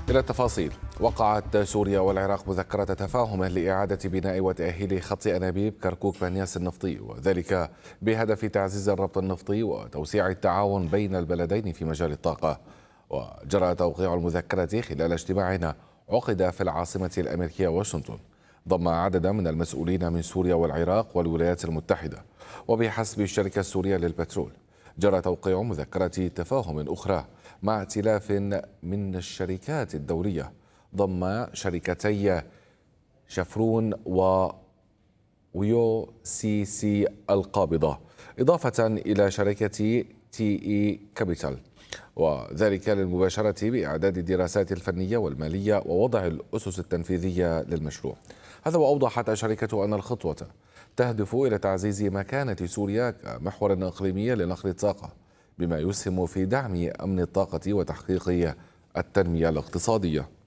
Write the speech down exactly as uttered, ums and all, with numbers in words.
إلى التفاصيل. وقعت سوريا والعراق مذكرة تفاهم لإعادة بناء وتأهيل خط أنابيب كركوك بنياس النفطي، وذلك بهدف تعزيز الربط النفطي وتوسيع التعاون بين البلدين في مجال الطاقة. وجرى توقيع المذكرة خلال اجتماع عقد في العاصمة الأمريكية واشنطن ضم عددا من المسؤولين من سوريا والعراق والولايات المتحدة. وبحسب الشركة السورية للبترول، جرى توقيع مذكرة تفاهم أخرى مع ائتلاف من الشركات الدولية ضم شركتي شفرون و ويو سي سي القابضة، إضافة إلى شركة تي إي كابيتال، وذلك للمباشرة بإعداد الدراسات الفنية والمالية ووضع الأسس التنفيذية للمشروع. هذا وأوضحت الشركة أن الخطوة تهدف إلى تعزيز مكانة سوريا كمحور إقليمي لنقل الطاقة، بما يسهم في دعم أمن الطاقة وتحقيق التنمية الاقتصادية.